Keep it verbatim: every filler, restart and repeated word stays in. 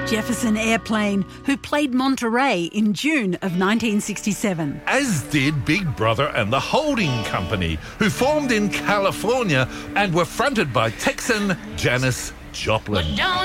Jefferson Airplane, who played Monterey in June of nineteen sixty-seven. As did Big Brother and the Holding Company, who formed in California and were fronted by Texan Janis Joplin.